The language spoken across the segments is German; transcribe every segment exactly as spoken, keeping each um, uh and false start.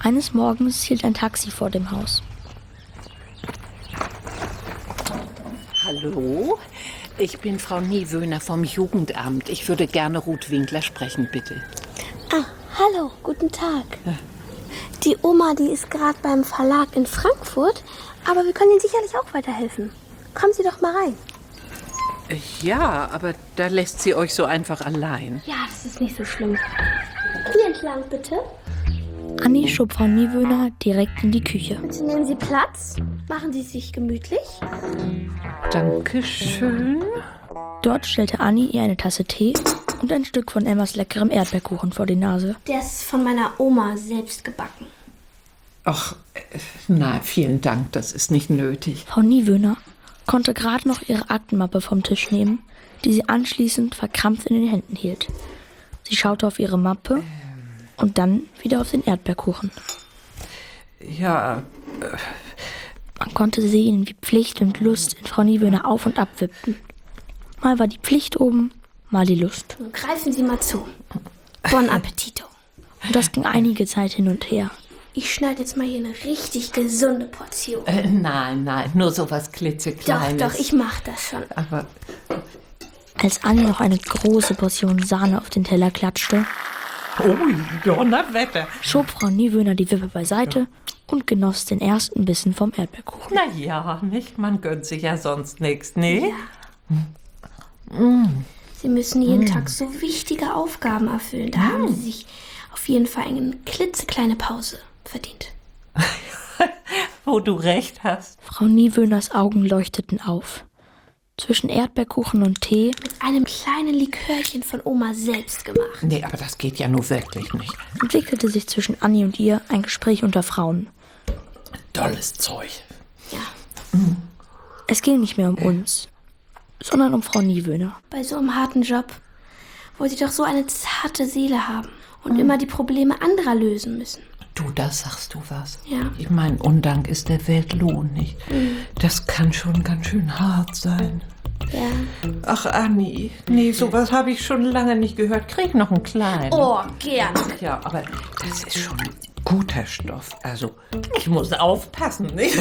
Eines Morgens hielt ein Taxi vor dem Haus. Hallo, ich bin Frau Niewöhner vom Jugendamt. Ich würde gerne Ruth Winkler sprechen, bitte. Ah, hallo, guten Tag. Ja. Die Oma, die ist gerade beim Verlag in Frankfurt, aber wir können Ihnen sicherlich auch weiterhelfen. Kommen Sie doch mal rein. Ja, aber da lässt sie euch so einfach allein. Ja, das ist nicht so schlimm. Hier entlang, bitte. Anni schob Frau Niewöhner direkt in die Küche. Bitte nehmen Sie Platz. Machen Sie es sich gemütlich. Dankeschön. Dort stellte Anni ihr eine Tasse Tee und ein Stück von Emmas leckerem Erdbeerkuchen vor die Nase. Der ist von meiner Oma selbst gebacken. Ach, na, vielen Dank, das ist nicht nötig. Frau Niewöhner konnte gerade noch ihre Aktenmappe vom Tisch nehmen, die sie anschließend verkrampft in den Händen hielt. Sie schaute auf ihre Mappe ähm. und dann wieder auf den Erdbeerkuchen. Ja. Äh. Man konnte sehen, wie Pflicht und Lust in Frau Niewöhner auf und ab wippten. Mal war die Pflicht oben, mal die Lust. Nun greifen Sie mal zu. Bon Appetito. Und das ging einige Zeit hin und her. Ich schneide jetzt mal hier eine richtig gesunde Portion. Äh, nein, nein, nur so was klitzekleines. Doch, doch, ich mach das schon. Aber als Anni noch eine große Portion Sahne auf den Teller klatschte, ui, Donnerwetter, schob Frau Niewöhner die Wippe beiseite ja. und genoss den ersten Bissen vom Erdbeerkuchen. Na ja, nicht? Man gönnt sich ja sonst nichts, ne? Ja. Mm. Sie müssen jeden mm. Tag so wichtige Aufgaben erfüllen. Da mm. haben Sie sich auf jeden Fall eine klitzekleine Pause verdient. Wo du recht hast. Frau Niewöhners Augen leuchteten auf. Zwischen Erdbeerkuchen und Tee mit einem kleinen Likörchen von Oma selbst gemacht. Nee, aber das geht ja nur wirklich nicht. Entwickelte sich zwischen Anni und ihr ein Gespräch unter Frauen. Tolles Zeug. Ja. Mhm. Es ging nicht mehr um uns, sondern um Frau Niewöhner. Bei so einem harten Job, wo sie doch so eine zarte Seele haben und mhm. immer die Probleme anderer lösen müssen. Du, da sagst du was. Ja. Ich meine, Undank ist der Welt Lohn nicht. Mhm. Das kann schon ganz schön hart sein. Ja. Ach, Anni, nee, sowas habe ich schon lange nicht gehört. Krieg noch einen kleinen. Oh, gern. Ja, aber das ist schon guter Stoff. Also, ich muss aufpassen, nicht?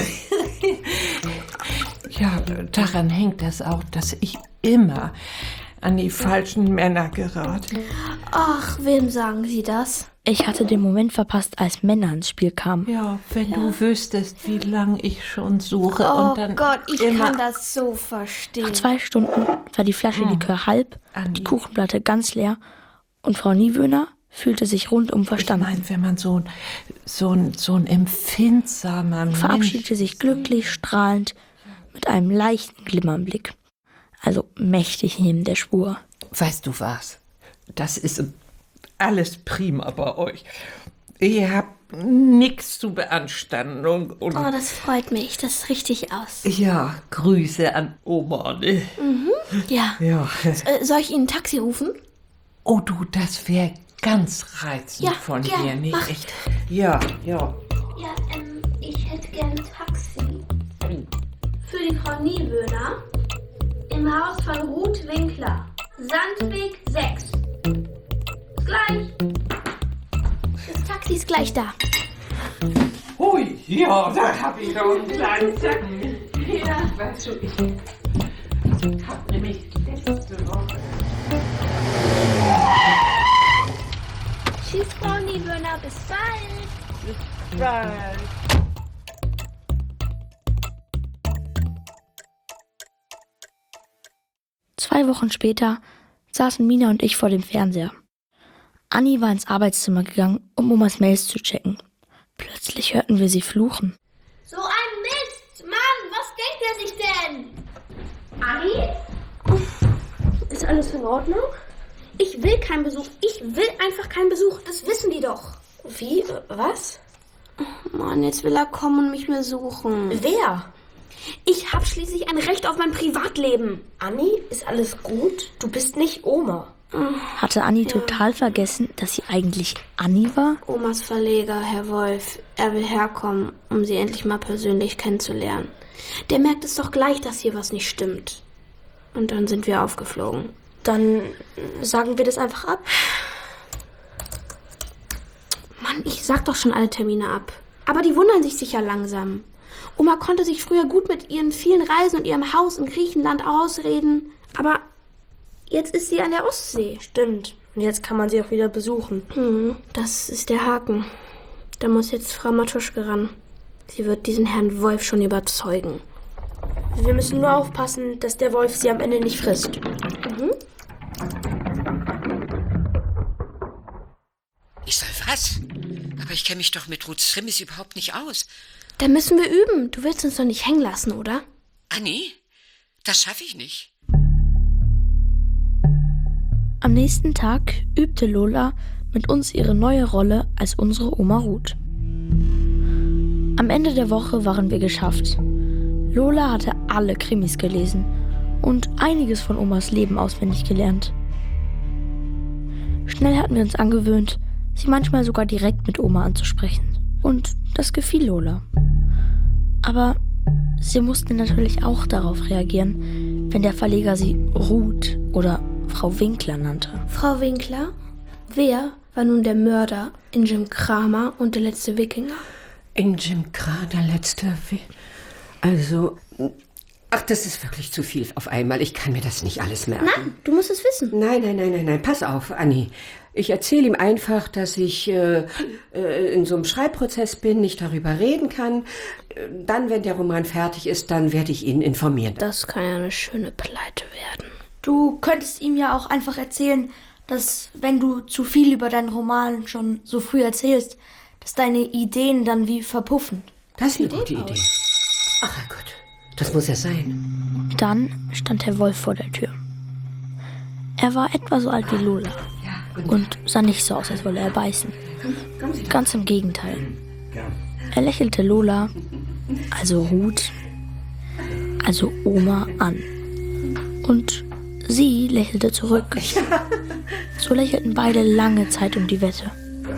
Ja, daran hängt das auch, dass ich immer an die falschen Männer gerate. Ach, wem sagen Sie das? Ich hatte den Moment verpasst, als Männer ins Spiel kamen. Ja, wenn ja. du wüsstest, wie lange ich schon suche. Oh und dann Gott, ich immer kann das so verstehen. Nach zwei Stunden war die Flasche hm. Likör halb, Anni. Die Kuchenplatte ganz leer und Frau Niewöhner fühlte sich rundum verstanden. Ich meine, wenn man so ein, so ein, so ein empfindsamer Mensch... verabschiedete sich glücklich, strahlend, mit einem leichten Glimmer im Blick. Also mächtig neben der Spur. Weißt du was? Das ist alles prima bei euch. Ihr habt nichts zu beanstanden. Und, und oh, das freut mich. Das ist richtig aus. Ja, Grüße an Oma. Ne? Mhm, ja. ja. Äh, soll ich Ihnen ein Taxi rufen? Oh du, das wäre ganz reizend ja, von gern, dir. Nicht mach echt? Ja, ja. Ja, ähm, ich hätte gern ein Taxi. Für die Frau Niewöhner. Im Haus von Ruth Winkler. Sandweg sechs. Gleich. Das Taxi ist gleich da. Hui, ja, da hab ich doch einen kleinen Zacken. Ja. Weißt du, ich hab nämlich letzte Woche... Tschüss, Frau Niewöhner, bis bald. Bis bald. Zwei Wochen später saßen Mina und ich vor dem Fernseher. Anni war ins Arbeitszimmer gegangen, um Omas Mails zu checken. Plötzlich hörten wir sie fluchen. So ein Mist! Mann, was denkt er sich denn? Anni? Ist alles in Ordnung? Ich will keinen Besuch. Ich will einfach keinen Besuch. Das wissen die doch. Wie? Was? Oh Mann, jetzt will er kommen und mich besuchen. Wer? Ich habe schließlich ein Recht auf mein Privatleben. Anni, ist alles gut? Du bist nicht Oma. Hatte Anni ja. total vergessen, dass sie eigentlich Anni war? Omas Verleger, Herr Wolf, er will herkommen, um sie endlich mal persönlich kennenzulernen. Der merkt es doch gleich, dass hier was nicht stimmt. Und dann sind wir aufgeflogen. Dann sagen wir das einfach ab. Mann, Mann, ich sag doch schon alle Termine ab. Aber die wundern sich sicher langsam. Oma konnte sich früher gut mit ihren vielen Reisen und ihrem Haus in Griechenland ausreden. Aber jetzt ist sie an der Ostsee. Stimmt. Und jetzt kann man sie auch wieder besuchen. Hm, das ist der Haken. Da muss jetzt Frau Matuschke ran. Sie wird diesen Herrn Wolf schon überzeugen. Wir müssen nur aufpassen, dass der Wolf sie am Ende nicht frisst. Mhm. Ich soll was? Aber ich kenne mich doch mit Ruths Trimmis überhaupt nicht aus. Da müssen wir üben. Du willst uns doch nicht hängen lassen, oder? Anni, das schaffe ich nicht. Am nächsten Tag übte Lola mit uns ihre neue Rolle als unsere Oma Ruth. Am Ende der Woche waren wir geschafft. Lola hatte alle Krimis gelesen und einiges von Omas Leben auswendig gelernt. Schnell hatten wir uns angewöhnt, sie manchmal sogar direkt mit Oma anzusprechen. Und das gefiel Lola. Aber sie musste natürlich auch darauf reagieren, wenn der Verleger sie Ruth oder Frau Winkler nannte. Frau Winkler? Wer war nun der Mörder in Jim Kramer und der letzte Wikinger? In Jim Kramer, der letzte... We- Also... Ach, das ist wirklich zu viel auf einmal. Ich kann mir das nicht alles merken. Nein, du musst es wissen. Nein, nein, nein, nein, nein. Pass auf, Anni. Ich erzähle ihm einfach, dass ich äh, äh, in so einem Schreibprozess bin, nicht darüber reden kann. Dann, wenn der Roman fertig ist, dann werde ich ihn informieren. Das kann ja eine schöne Pleite werden. Du könntest ihm ja auch einfach erzählen, dass wenn du zu viel über deinen Roman schon so früh erzählst, dass deine Ideen dann wie verpuffen. Das ist eine gute Idee. Ach Herrgott, das muss ja sein. Dann stand Herr Wolf vor der Tür. Er war etwa so alt wie Lola und sah nicht so aus, als wolle er beißen. Ganz im Gegenteil. Er lächelte Lola, also Ruth, also Oma an. Und sie lächelte zurück. So lächelten beide lange Zeit um die Wette.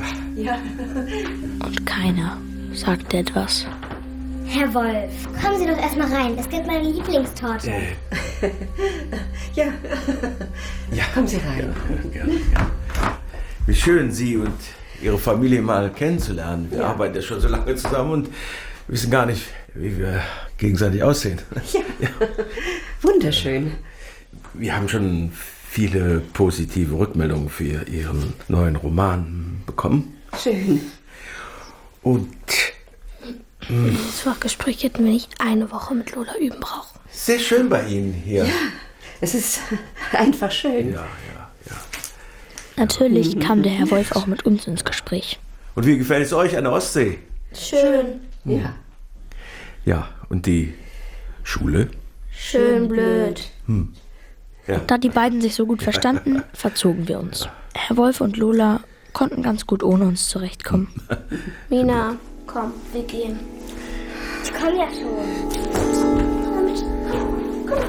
Und keiner sagte etwas. Herr Wolf, kommen Sie doch erstmal rein. Es gibt meine Lieblingstorte. Äh, Ja. ja, Kommen Sie rein. gerne, gerne. Wie schön, Sie und Ihre Familie mal kennenzulernen. Wir Ja. arbeiten ja schon so lange zusammen und wissen gar nicht, wie wir gegenseitig aussehen. Ja. Wunderschön. Wir haben schon viele positive Rückmeldungen für Ihren neuen Roman bekommen. Schön. Und Das Fachgespräch hätten wir nicht eine Woche mit Lola üben brauchen. sehr schön bei Ihnen hier. Ja, Es ist einfach schön. ja, ja. Natürlich kam der Herr Wolf auch mit uns ins Gespräch. Und wie gefällt es euch an der Ostsee? Schön. Ja. Ja, und die Schule? Schön blöd. Da die beiden sich so gut verstanden, verzogen wir uns. Herr Wolf und Lola konnten ganz gut ohne uns zurechtkommen. Mina, komm, wir gehen. Ich komme ja schon. Komm mit. Komm.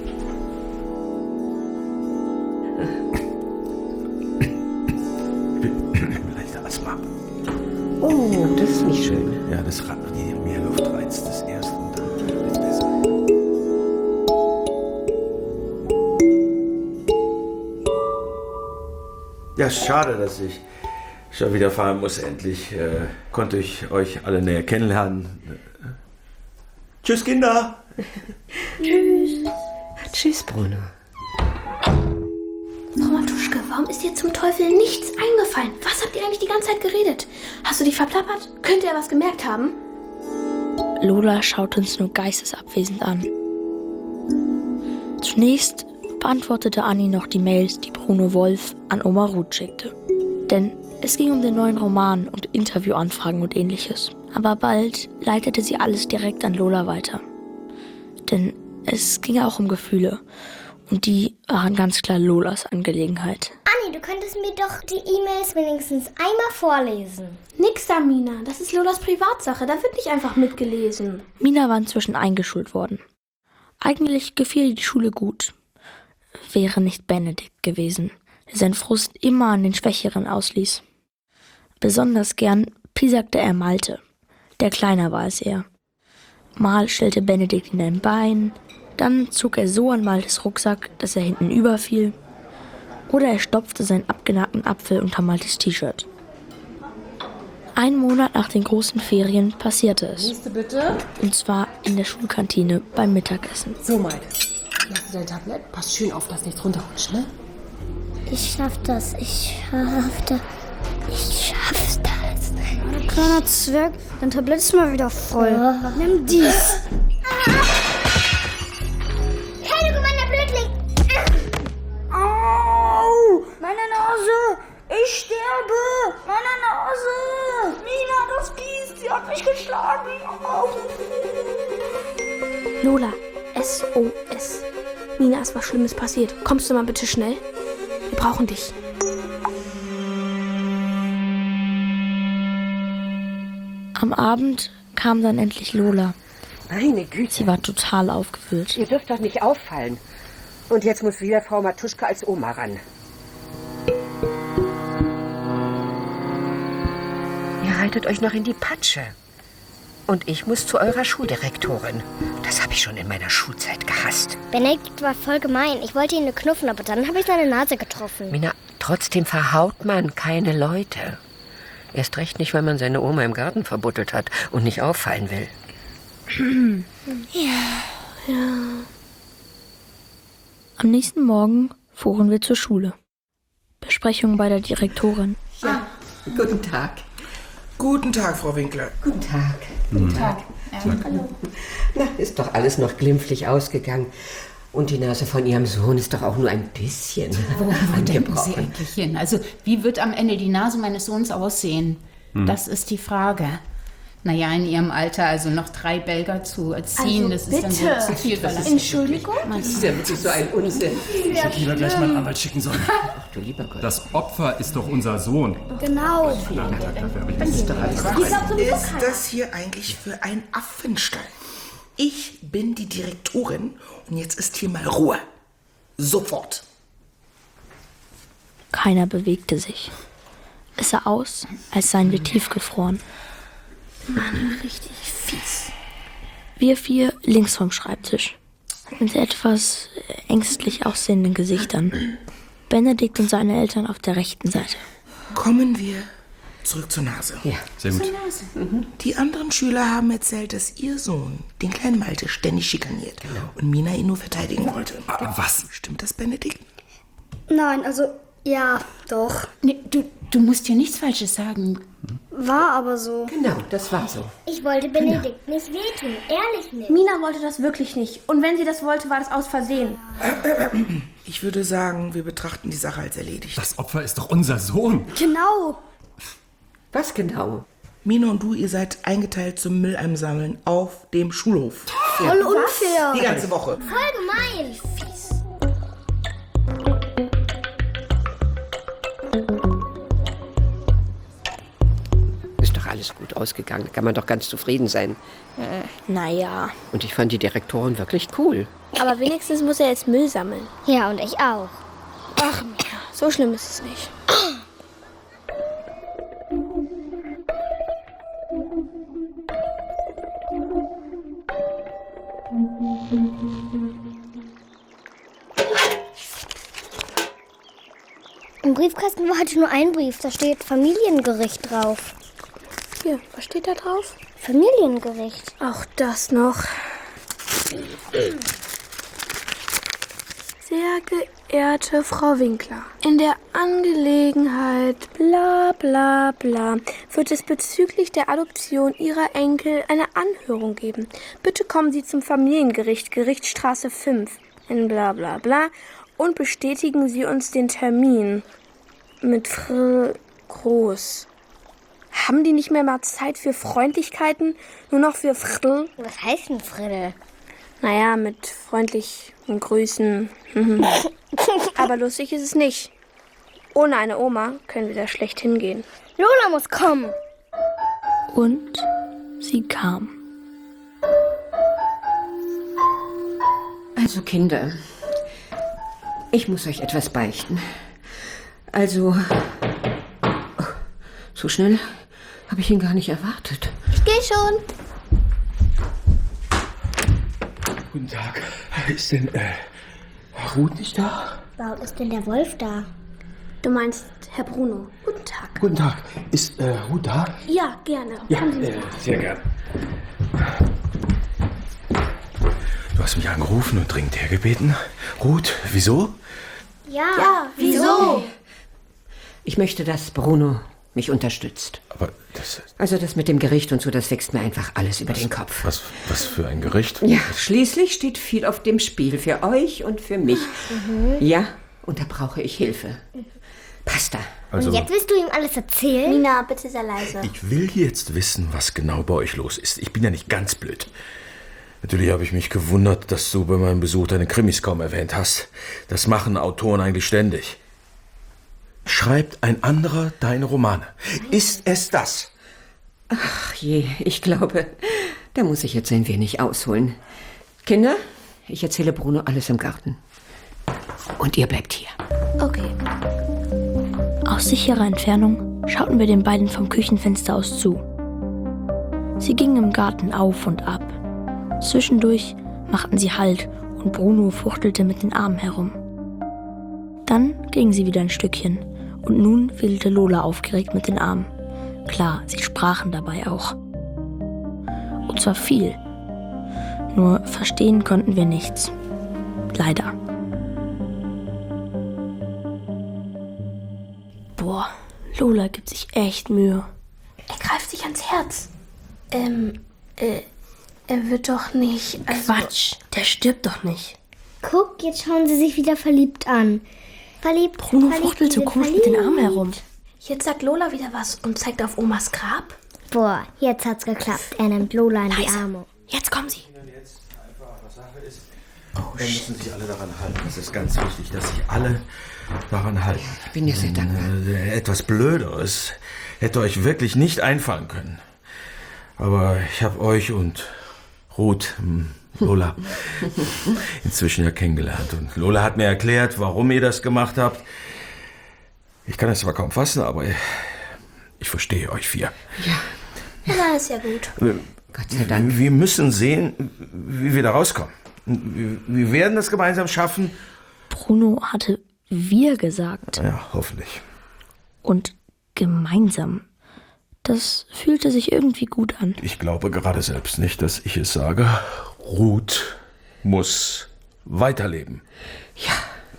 Leichter Asthma. Oh, das ist nicht schön. Ja, das Rad, die Meerluft reizt das erst und dann wird's besser. Ja, schade, dass ich schon wieder fahren muss. Endlich äh, konnte ich euch alle näher kennenlernen. Äh, Tschüss, Kinder! Tschüss, Bruno. Frau Matuschke, warum ist dir zum Teufel nichts eingefallen? Was habt ihr eigentlich die ganze Zeit geredet? Hast du dich verplappert? Könnte er was gemerkt haben? Lola schaute uns nur geistesabwesend an. Zunächst beantwortete Anni noch die Mails, die Bruno Wolf an Oma Ruth schickte. Denn es ging um den neuen Roman und Interviewanfragen und ähnliches. Aber bald leitete sie alles direkt an Lola weiter. Denn es ging auch um Gefühle. Und die waren ganz klar Lolas Angelegenheit. Anni, du könntest mir doch die E-Mails wenigstens einmal vorlesen. Nix da, Mina. Das ist Lolas Privatsache. Da wird nicht einfach mitgelesen. Mina war inzwischen eingeschult worden. Eigentlich gefiel ihr die Schule gut. Wäre nicht Benedikt gewesen, der seinen Frust immer an den Schwächeren ausließ. Besonders gern piesagte er Malte, der kleiner war als er. Mal stellte Benedikt ihn ein Bein, dann zog er so an Maltes Rucksack, dass er hinten überfiel. Oder er stopfte seinen abgenagten Apfel unter Maltes T-Shirt. Einen Monat nach den großen Ferien passierte es. Nächste bitte. Und zwar in der Schulkantine beim Mittagessen. So, Maid. Lass dein Tablett. Pass schön auf, dass nichts runterrutscht, ne? Ich schaff das. Ich schaff das. Ich schaff das. Du kleiner Zwerg, dein Tablett ist mal wieder voll. Oh. Nimm dies. Hey, du gemeiner Blödling! Au! Meine Nase! Ich sterbe! Meine Nase! Mina, das Biest, sie hat mich geschlagen! Au. Lola, S O S. Mina, ist was Schlimmes passiert. Kommst du mal bitte schnell? Wir brauchen dich. Am Abend kam dann endlich Lola. Meine Güte. Sie war total aufgewühlt. Ihr dürft doch nicht auffallen. Und jetzt muss wieder Frau Matuschka als Oma ran. Ihr reitet euch noch in die Patsche. Und ich muss zu eurer Schuldirektorin. Das habe ich schon in meiner Schulzeit gehasst. Benedikt war voll gemein. Ich wollte ihn nur knuffen, aber dann habe ich seine Nase getroffen. Mina, trotzdem verhaut man keine Leute. Erst recht nicht, wenn man seine Oma im Garten verbuddelt hat und nicht auffallen will. Ja, ja. Am nächsten Morgen fuhren wir zur Schule. Besprechung bei der Direktorin. Ja, guten Tag. Guten Tag, Frau Winkler. Guten Tag. Guten Tag. Ja, hallo. Na, ist doch alles noch glimpflich ausgegangen. Und die Nase von Ihrem Sohn ist doch auch nur ein bisschen Wo, wo denken Sie angebrochen. eigentlich hin? Also, wie wird am Ende die Nase meines Sohns aussehen? Hm. Das ist die Frage. Naja, in Ihrem Alter also noch drei Belger zu erziehen, Also das ist dann bitte. so zu viel. Weil das Entschuldigung? Das ist ja wirklich so ein Unsinn. Ich hätte lieber gleich mal einen Anwalt schicken sollen. Ach du lieber Gott. Das Opfer ist doch unser Sohn. Genau. Das ist doch alles Was ist das hier eigentlich für ein Affenstall? Ich bin die Direktorin und jetzt ist hier mal Ruhe. Sofort. Keiner bewegte sich. Es sah aus, als seien wir tiefgefroren. Mann, richtig fies. Wir vier links vom Schreibtisch, mit etwas ängstlich aussehenden Gesichtern. Benedikt und seine Eltern auf der rechten Seite. Kommen wir zurück zur Nase. Ja. Sehr gut. Die anderen Schüler haben erzählt, dass ihr Sohn den kleinen Malte ständig schikaniert und Mina ihn nur verteidigen wollte. Ah, was? Stimmt das, Benedikt? Nein, also, ja, doch. Nee, du, du musst hier nichts Falsches sagen. War aber so. Genau, das war so. Ich wollte Benedikt nicht wehtun, ehrlich nicht. Mina wollte das wirklich nicht. Und wenn sie das wollte, war das aus Versehen. Ich würde sagen, wir betrachten die Sache als erledigt. Das Opfer ist doch unser Sohn. Genau. Was genau? Mina und du, ihr seid eingeteilt zum Mülleimer sammeln auf dem Schulhof. Voll unfair. Die ganze Woche. Voll gemein. Ist doch alles gut ausgegangen. Da kann man doch ganz zufrieden sein. Naja. Und ich fand die Direktorin wirklich cool. Aber wenigstens muss er jetzt Müll sammeln. Ja, und ich auch. Ach, Mina, so schlimm ist es nicht. Im Briefkasten war heute nur ein Brief. Da steht Familiengericht drauf. Hier, was steht da drauf? Familiengericht. Auch das noch. Sehr geehrte Frau Winkler, in der Angelegenheit bla bla bla wird es bezüglich der Adoption Ihrer Enkel eine Anhörung geben. Bitte kommen Sie zum Familiengericht, Gerichtsstraße fünf in bla bla bla und bestätigen Sie uns den Termin mit Fr Groß. Haben die nicht mehr mal Zeit für Freundlichkeiten, nur noch für Friddl? Was heißt denn Friddl? Naja, mit freundlichen Grüßen. Aber lustig ist es nicht. Ohne eine Oma können wir da schlecht hingehen. Lola muss kommen. Und sie kam. Also Kinder, ich muss euch etwas beichten. Also, oh, so schnell habe ich ihn gar nicht erwartet. Ich gehe schon. Guten Tag. Ist denn, äh, Ruth nicht da? Warum ist denn der Wolf da? Du meinst Herr Bruno. Guten Tag. Guten Tag. Ist äh, Ruth da? Ja, gerne. Ja, Kommen Sie äh, mit. sehr gern. Du hast mich angerufen und dringend hergebeten. Ruth, wieso? Ja, Ja, wieso? Ich möchte, dass Bruno mich unterstützt. Aber das... Also das mit dem Gericht und so, das wächst mir einfach alles über den Kopf. Was, was für ein Gericht? Ja, schließlich steht viel auf dem Spiel für euch und für mich. Mhm. Ja, und da brauche ich Hilfe. Pasta. Also, Und jetzt willst du ihm alles erzählen? Nina, bitte sehr leise. ich will jetzt wissen, was genau bei euch los ist. Ich bin ja nicht ganz blöd. Natürlich habe ich mich gewundert, dass du bei meinem Besuch deine Krimis kaum erwähnt hast. Das machen Autoren eigentlich ständig. Schreibt ein anderer deine Romane? Ist es das? Ach je, ich glaube, da muss ich jetzt ein wenig ausholen. Kinder, ich erzähle Bruno alles im Garten. Und ihr bleibt hier. Okay. Aus sicherer Entfernung schauten wir den beiden vom Küchenfenster aus zu. Sie gingen im Garten auf und ab. Zwischendurch machten sie Halt und Bruno fuchtelte mit den Armen herum. Dann gingen sie wieder ein Stückchen und nun wedelte Lola aufgeregt mit den Armen. Klar, sie sprachen dabei auch. Und zwar viel. Nur verstehen konnten wir nichts. Leider. Boah, Lola gibt sich echt Mühe. Er greift sich ans Herz. Ähm, äh, er wird doch nicht... Also Quatsch, der stirbt doch nicht. Guck, jetzt schauen sie sich wieder verliebt an. Verliebt, Bruno verliebt, fuchtelt so wir sind komisch mit den Armen verliebt. herum. Jetzt sagt Lola wieder was und zeigt auf Omas Grab. Boah, jetzt hat's geklappt. Er nimmt Lola in die Arme. Jetzt kommen sie. Dann müssen sich alle daran halten. Das ist ganz wichtig, dass sich alle daran halten. Ich bin dir sehr dankbar. Äh, Etwas Blöderes hätte euch wirklich nicht einfallen können. Aber ich habe euch und Ruth, hm, Lola, inzwischen ja kennengelernt. Und Lola hat mir erklärt, warum ihr das gemacht habt. Ich kann es zwar kaum fassen, aber ich verstehe euch vier. Ja, dann ist ja gut. Gott sei Dank. Wir müssen sehen, wie wir da rauskommen. Wir wir werden das gemeinsam schaffen. Bruno hatte wir gesagt. Ja, hoffentlich. Und gemeinsam. Das fühlte sich irgendwie gut an. Ich glaube gerade selbst nicht, dass ich es sage. Ruth muss weiterleben. Ja.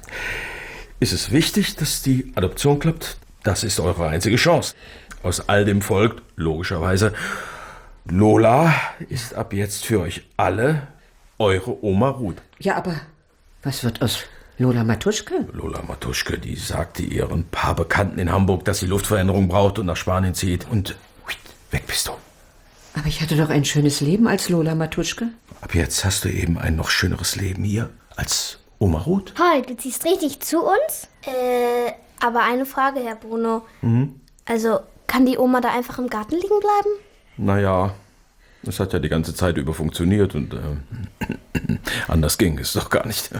Ist es wichtig, dass die Adoption klappt? Das ist eure einzige Chance. Aus all dem folgt, logischerweise, Lola ist ab jetzt für euch alle eure Oma Ruth. Ja, aber was wird aus Lola Matuschke? Lola Matuschke, die sagte ihren paar Bekannten in Hamburg, dass sie Luftveränderung braucht und nach Spanien zieht. Und weg bist du. Aber ich hatte doch ein schönes Leben als Lola Matuschke. Ab jetzt hast du eben ein noch schöneres Leben hier als Oma Ruth. Toll, du ziehst richtig zu uns? Äh, aber eine Frage, Herr Bruno. Mhm. Also, kann die Oma da einfach im Garten liegen bleiben? Naja, es hat ja die ganze Zeit über funktioniert und äh, anders ging es doch gar nicht.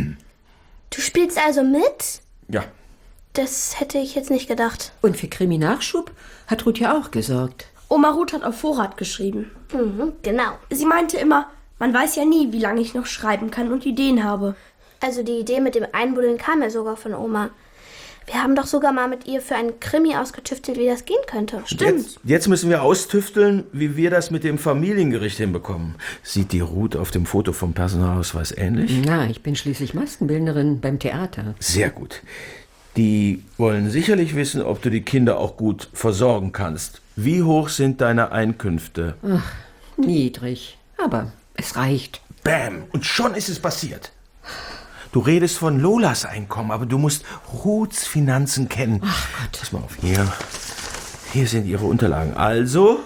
Du spielst also mit? Ja. Das hätte ich jetzt nicht gedacht. Und für Kriminalschub hat Ruth ja auch gesorgt. Oma Ruth hat auf Vorrat geschrieben. Mhm, genau. Sie meinte immer, man weiß ja nie, wie lange ich noch schreiben kann und Ideen habe. Also die Idee mit dem Einbuddeln kam ja sogar von Oma. Wir haben doch sogar mal mit ihr für einen Krimi ausgetüftelt, wie das gehen könnte. Jetzt, jetzt müssen wir austüfteln, wie wir das mit dem Familiengericht hinbekommen. Sieht die Ruth auf dem Foto vom Personalausweis ähnlich? Na, ich bin schließlich Maskenbildnerin beim Theater. Sehr gut. Die wollen sicherlich wissen, ob du die Kinder auch gut versorgen kannst. Wie hoch sind deine Einkünfte? Ach, niedrig. Aber es reicht. Bäm! Und schon ist es passiert. Du redest von Lolas Einkommen, aber du musst Ruths Finanzen kennen. Ach Gott. Pass mal auf, hier. Hier sind ihre Unterlagen. Also,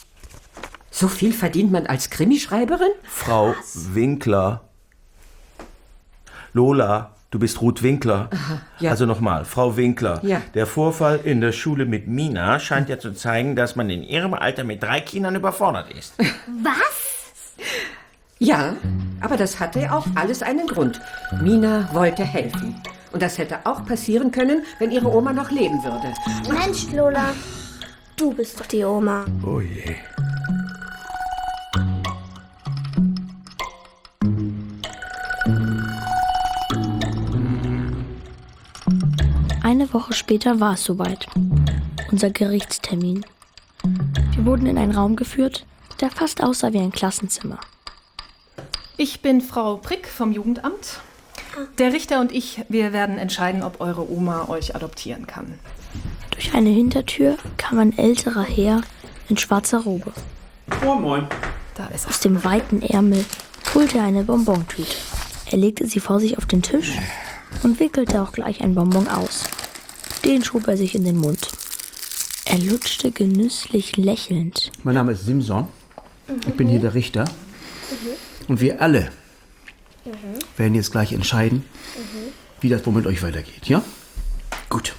So viel verdient man als Krimischreiberin? Frau Winkler. Lola, du bist Ruth Winkler. Aha, ja. Also nochmal, Frau Winkler. Ja. Der Vorfall in der Schule mit Mina scheint ja zu zeigen, dass man in ihrem Alter mit drei Kindern überfordert ist. Was? Ja, aber das hatte auch alles einen Grund. Mina wollte helfen. Und das hätte auch passieren können, wenn ihre Oma noch leben würde. Mensch, Lola, du bist doch die Oma. Oh je. Eine Eine Woche später war es soweit. Unser Gerichtstermin. Wir wurden in einen Raum geführt, der fast aussah wie ein Klassenzimmer. Ich bin Frau Prick vom Jugendamt. Der Richter und ich, wir werden entscheiden, ob eure Oma euch adoptieren kann. Durch eine Hintertür kam ein älterer Herr in schwarzer Robe. Oh, moin. Da ist Aus dem weiten Ärmel holte er eine Bonbontüte. Er legte sie vor sich auf den Tisch und wickelte auch gleich ein Bonbon aus. Den schob er sich in den Mund. Er lutschte genüsslich lächelnd. Mein Name ist Simson. Ich bin hier der Richter. Und wir alle werden jetzt gleich entscheiden, wie das wohl mit euch weitergeht, ja? Gut.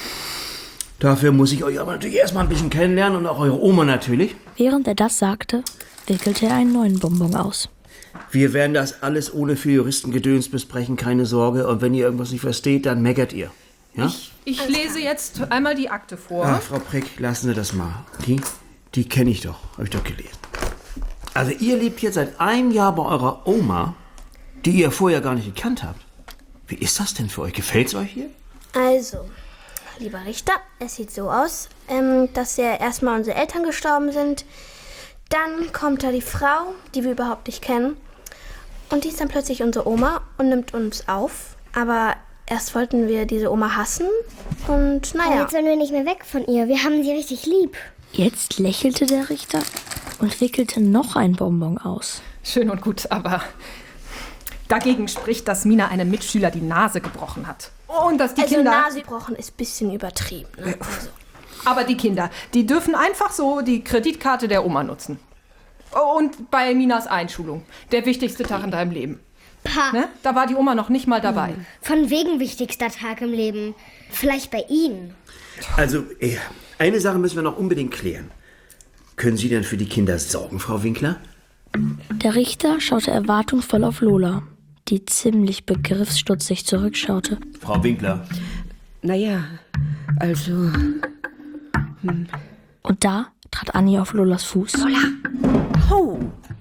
Dafür muss ich euch aber natürlich erstmal ein bisschen kennenlernen und auch eure Oma natürlich. Während er das sagte, wickelte er einen neuen Bonbon aus. Wir werden das alles ohne viel Juristengedöns besprechen, keine Sorge. Und wenn ihr irgendwas nicht versteht, dann meckert ihr. Ja? Ich, ich lese jetzt einmal die Akte vor. Ah, Frau Prick, lassen Sie das mal. Die, die kenne ich doch, habe ich doch gelesen. Also ihr lebt jetzt seit einem Jahr bei eurer Oma, die ihr vorher gar nicht gekannt habt. Wie ist das denn für euch? Gefällt's euch hier? Also, lieber Richter, es sieht so aus, ähm, dass ja erstmal unsere Eltern gestorben sind. Dann kommt da die Frau, die wir überhaupt nicht kennen. Und die ist dann plötzlich unsere Oma und nimmt uns auf. Aber erst wollten wir diese Oma hassen. Und naja. Aber jetzt sollen wir nicht mehr weg von ihr. Wir haben sie richtig lieb. Jetzt lächelte der Richter und wickelte noch ein Bonbon aus. Schön und gut, aber dagegen spricht, dass Mina einem Mitschüler die Nase gebrochen hat. Und dass die also Kinder... Nase gebrochen ist ein bisschen übertrieben. Ne? Also. Aber die Kinder, die dürfen einfach so die Kreditkarte der Oma nutzen. Und bei Minas Einschulung, der wichtigste Tag in deinem Leben. Pa. Ne? Da war die Oma noch nicht mal dabei. Von wegen wichtigster Tag im Leben. Vielleicht bei Ihnen. Also, eine Sache müssen wir noch unbedingt klären. Können Sie denn für die Kinder sorgen, Frau Winkler? Der Richter schaute erwartungsvoll auf Lola, die ziemlich begriffsstutzig zurückschaute. Frau Winkler. Naja, also... Hm. Und da trat Anni auf Lolas Fuß. Lola! Oh!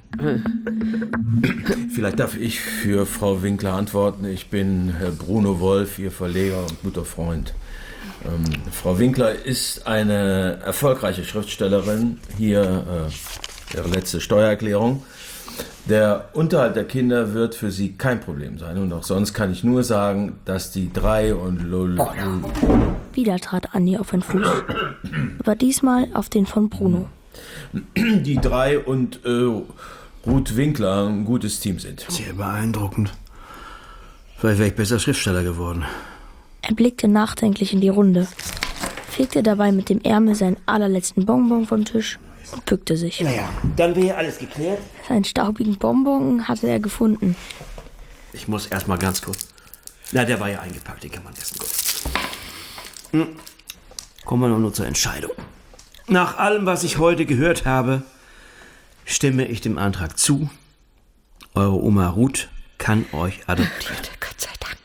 Vielleicht darf ich für Frau Winkler antworten. Ich bin Herr Bruno Wolf, Ihr Verleger und guter Freund. Ähm, Frau Winkler ist eine erfolgreiche Schriftstellerin. Hier äh, ihre letzte Steuererklärung. Der Unterhalt der Kinder wird für sie kein Problem sein. Und auch sonst kann ich nur sagen, dass die drei und Lola... Wieder trat Anni auf einen Fuß, aber diesmal auf den von Bruno. Die drei und äh, Ruth Winkler ein gutes Team sind. Sehr beeindruckend. Vielleicht wäre ich besser Schriftsteller geworden. Er blickte nachdenklich in die Runde, fegte dabei mit dem Ärmel seinen allerletzten Bonbon vom Tisch und bückte sich. Naja, dann wäre alles geklärt. Seinen staubigen Bonbon hatte er gefunden. Ich muss erst mal ganz kurz... Na, der war ja eingepackt, den kann man essen. Gut. Hm. Kommen wir nur zur Entscheidung. Nach allem, was ich heute gehört habe, stimme ich dem Antrag zu. Eure Oma Ruth kann euch adoptieren. Gott sei Dank.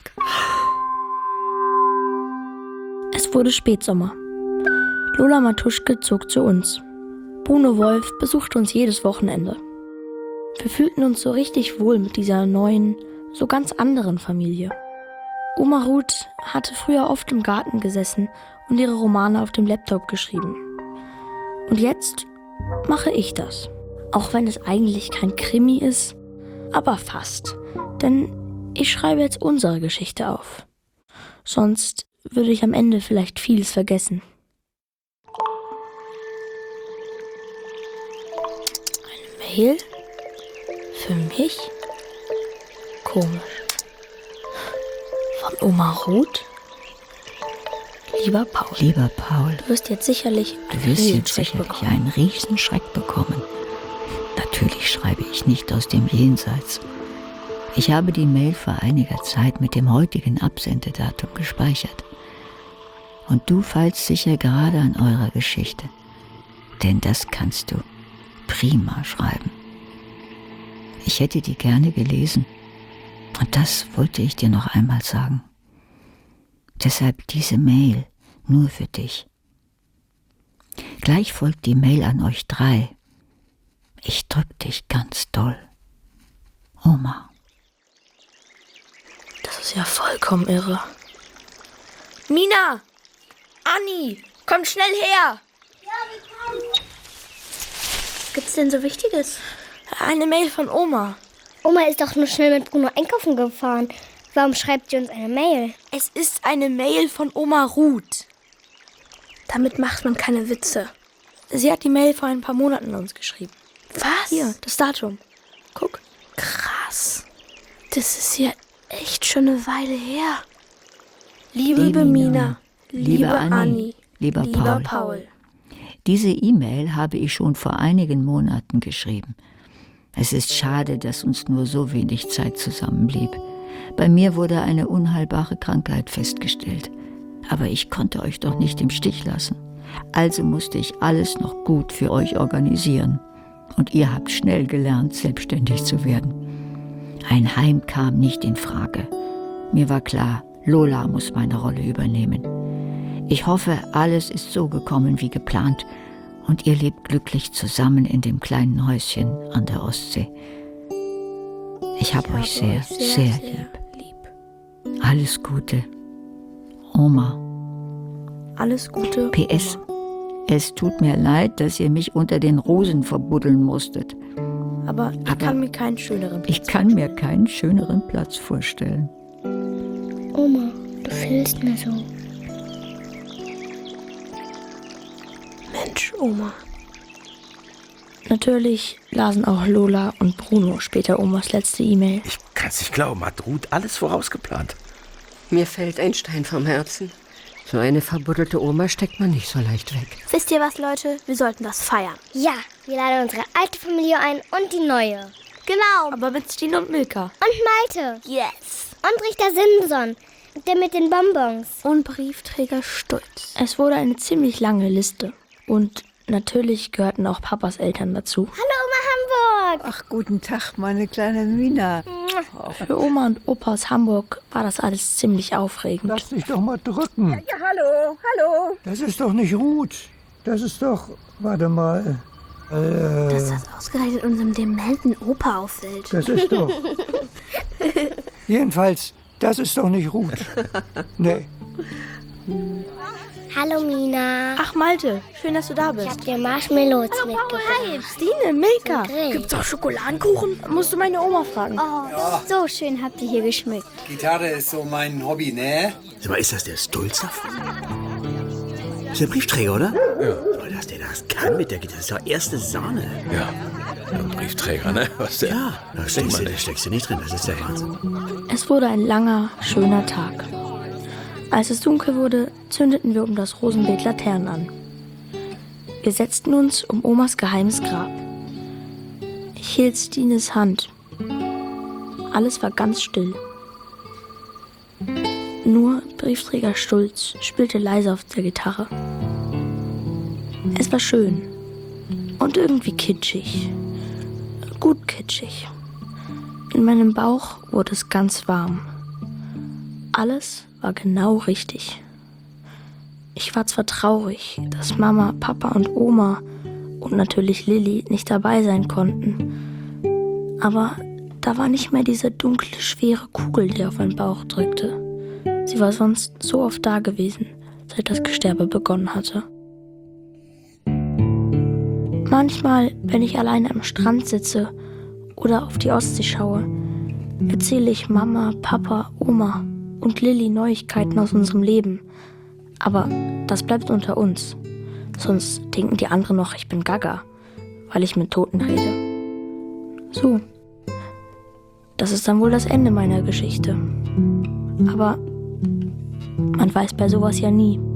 Es wurde Spätsommer. Lola Matuschke zog zu uns. Bruno Wolf besuchte uns jedes Wochenende. Wir fühlten uns so richtig wohl mit dieser neuen, so ganz anderen Familie. Oma Ruth hatte früher oft im Garten gesessen und ihre Romane auf dem Laptop geschrieben. Und jetzt mache ich das. Auch wenn es eigentlich kein Krimi ist, aber fast. Denn ich schreibe jetzt unsere Geschichte auf. Sonst würde ich am Ende vielleicht vieles vergessen. Eine Mail? Für mich? Komisch. Von Oma Ruth? Lieber Paul. Lieber Paul. Du wirst jetzt sicherlich Du wirst jetzt sicherlich einen Riesenschreck bekommen. Natürlich schreibe ich nicht aus dem Jenseits. Ich habe die Mail vor einiger Zeit mit dem heutigen Absendedatum gespeichert. Und du feilst sicher gerade an eurer Geschichte. Denn das kannst du prima schreiben. Ich hätte die gerne gelesen. Und das wollte ich dir noch einmal sagen. Deshalb diese Mail nur für dich. Gleich folgt die Mail an euch drei. Ich drück dich ganz doll. Oma. Das ist ja vollkommen irre. Mina! Anni, komm schnell her! Was gibt's denn so Wichtiges? Eine Mail von Oma. Oma ist doch nur schnell mit Bruno einkaufen gefahren. Warum schreibt sie uns eine Mail? Es ist eine Mail von Oma Ruth. Damit macht man keine Witze. Sie hat die Mail vor ein paar Monaten uns geschrieben. Was? Hier, das Datum. Guck. Krass. Das ist ja echt schon eine Weile her. Liebe, Liebe Mina, liebe liebe Anni, Anni, lieber lieber Paul. Paul. Diese E-Mail habe ich schon vor einigen Monaten geschrieben. Es ist schade, dass uns nur so wenig Zeit zusammenblieb. Bei mir wurde eine unheilbare Krankheit festgestellt. Aber ich konnte euch doch nicht im Stich lassen. Also musste ich alles noch gut für euch organisieren. Und ihr habt schnell gelernt, selbstständig zu werden. Ein Heim kam nicht in Frage. Mir war klar, Lola muss meine Rolle übernehmen. Ich hoffe, alles ist so gekommen wie geplant und ihr lebt glücklich zusammen in dem kleinen Häuschen an der Ostsee. Ich habe euch sehr, sehr, sehr lieb. Alles Gute. Oma. Alles Gute. P S. Es tut mir leid, dass ihr mich unter den Rosen verbuddeln musstet. Aber ich Aber kann mir keinen schöneren Platz Ich kann mir keinen schöneren Platz vorstellen. Oma, du fehlst mir so. Mensch, Oma. Natürlich lasen auch Lola und Bruno später Omas letzte E-Mail. Ich kann's nicht glauben, hat Ruth alles vorausgeplant. Mir fällt ein Stein vom Herzen. So eine verbuddelte Oma steckt man nicht so leicht weg. Wisst ihr was, Leute? Wir sollten das feiern. Ja, wir laden unsere alte Familie ein und die neue. Genau. Aber mit Stine und Milka. Und Malte. Yes. Und Richter Simson. Der mit den Bonbons. Und Briefträger Stulz. Es wurde eine ziemlich lange Liste. Und natürlich gehörten auch Papas Eltern dazu. Hallo Oma Hamburg. Ach, guten Tag, meine kleine Mina. Für Oma und Opa aus Hamburg war das alles ziemlich aufregend. Lass dich doch mal drücken. Ja, ja, hallo, hallo. Das ist doch nicht Ruth. Das ist doch... Warte mal. Äh, Dass das ausgerechnet unserem dementen Opa auffällt. Das ist doch... Jedenfalls, das ist doch nicht Ruth. Nee. Hallo Mina. Ach Malte, schön, dass du da bist. Ich hab dir Marshmallows mitgebracht. Hi, Stine, Milka. Grill. Gibt's auch Schokoladenkuchen? Musst du meine Oma fragen. Oh, Ja. so schön habt ihr hier geschmückt. Gitarre ist so mein Hobby, ne? Sag mal, ist das der Stulz davon? Ist der Briefträger, oder? Ja. Aber dass der das kann mit der Gitarre, das ist doch erste Sahne. Ja. Ein Briefträger, ne? Was der? Ja, da steckst, du, da steckst du nicht drin, das ist der Wahnsinn. Es wurde ein langer, schöner Tag. Als es dunkel wurde, zündeten wir um das Rosenbeet Laternen an. Wir setzten uns um Omas geheimes Grab. Ich hielt Stines Hand. Alles war ganz still. Nur Briefträger Stulz spielte leise auf der Gitarre. Es war schön und irgendwie kitschig. Gut kitschig. In meinem Bauch wurde es ganz warm. Alles war genau richtig. Ich war zwar traurig, dass Mama, Papa und Oma und natürlich Lilli nicht dabei sein konnten. Aber da war nicht mehr diese dunkle, schwere Kugel, die auf meinen Bauch drückte. Sie war sonst so oft da gewesen, seit das Gesterbe begonnen hatte. Manchmal, wenn ich alleine am Strand sitze oder auf die Ostsee schaue, erzähle ich Mama, Papa, Oma und Lilli Neuigkeiten aus unserem Leben. Aber das bleibt unter uns. Sonst denken die anderen noch, ich bin Gaga, weil ich mit Toten rede. So. Das ist dann wohl das Ende meiner Geschichte. Aber man weiß bei sowas ja nie.